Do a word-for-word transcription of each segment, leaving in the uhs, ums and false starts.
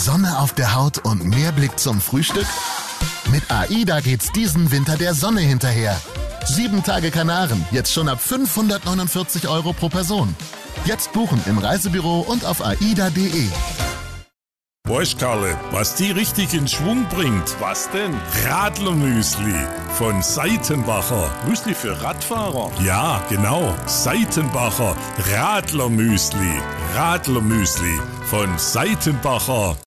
Sonne auf der Haut und mehr Blick zum Frühstück? Mit AIDA geht's diesen Winter der Sonne hinterher. Sieben Tage Kanaren, jetzt schon ab fünfhundertneunundvierzig Euro pro Person. Jetzt buchen im Reisebüro und auf aida punkt de. Weißt Karle, was die richtig in Schwung bringt? Was denn? Radlermüsli von Seitenbacher. Müsli für Radfahrer? Ja, genau. Seitenbacher Radlermüsli. Radlermüsli von Seitenbacher.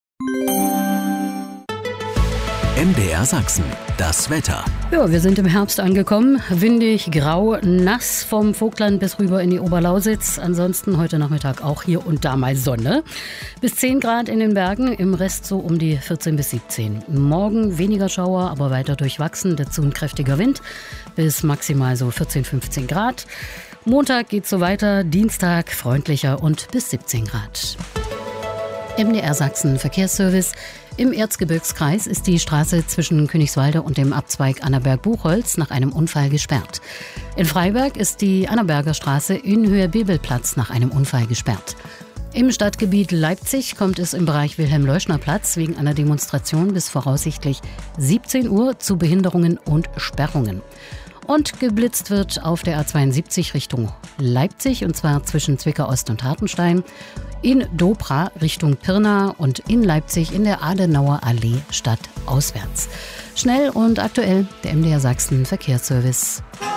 M D R Sachsen, das Wetter. Ja, wir sind im Herbst angekommen. Windig, grau, nass vom Vogtland bis rüber in die Oberlausitz. Ansonsten heute Nachmittag auch hier und da mal Sonne. Bis zehn Grad in den Bergen, im Rest so um die vierzehn bis siebzehn. Morgen weniger Schauer, aber weiter durchwachsen. Dazu ein kräftiger Wind bis maximal so vierzehn, fünfzehn Grad. Montag geht's so weiter, Dienstag freundlicher und bis siebzehn Grad. M D R Sachsen Verkehrsservice. Im Erzgebirgskreis ist die Straße zwischen Königswalde und dem Abzweig Annaberg-Buchholz nach einem Unfall gesperrt. In Freiberg ist die Annaberger Straße in Höhe Bebelplatz nach einem Unfall gesperrt. Im Stadtgebiet Leipzig kommt es im Bereich Wilhelm-Leuschner-Platz wegen einer Demonstration bis voraussichtlich siebzehn Uhr zu Behinderungen und Sperrungen. Und geblitzt wird auf der A zweiundsiebzig Richtung Leipzig, und zwar zwischen Zwickau Ost und Hartenstein, in Dobra Richtung Pirna und in Leipzig in der Adenauer Allee stadtauswärts. Schnell und aktuell der M D R Sachsen Verkehrsservice.